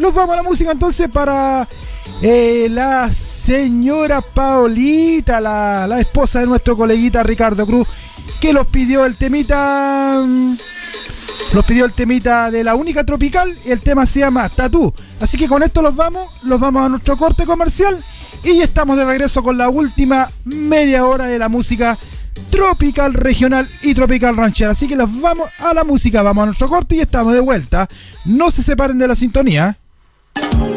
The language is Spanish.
Nos vamos a la música entonces para la señora Paolita, la esposa de nuestro coleguita Ricardo Cruz, que nos pidió el temita de La Única Tropical, y el tema se llama Tatú. Así que con esto los vamos a nuestro corte comercial y ya estamos de regreso con la última media hora de la música tropical regional y tropical ranchera. Así que los vamos a la música, vamos a nuestro corte y estamos de vuelta. No se separen de la sintonía.